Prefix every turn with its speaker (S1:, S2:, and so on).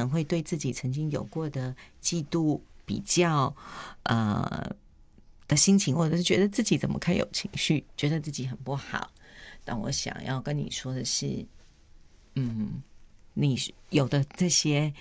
S1: 能会对自己曾经有过的嫉妒、比较，的心情，或者是觉得自己怎么可以有情绪，觉得自己很不好。但我想要跟你说的是，你有的这些